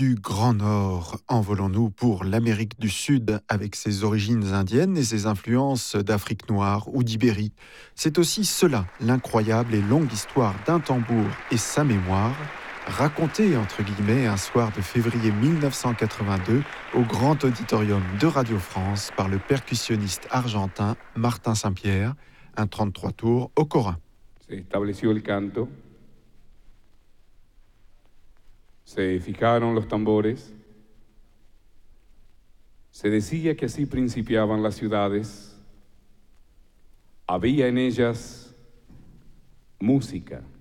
Du Grand Nord, envolons-nous pour l'Amérique du Sud avec ses origines indiennes et ses influences d'Afrique noire ou d'Ibérie. C'est aussi cela, l'incroyable et longue histoire d'un tambour et sa mémoire, racontée entre guillemets un soir de février 1982 au Grand Auditorium de Radio France par le percussionniste argentin Martin Saint-Pierre, un 33 tours au Corin. Se estableció el canto, se fijaron los tambores, se decía que así principiaban las ciudades, había en ellas música,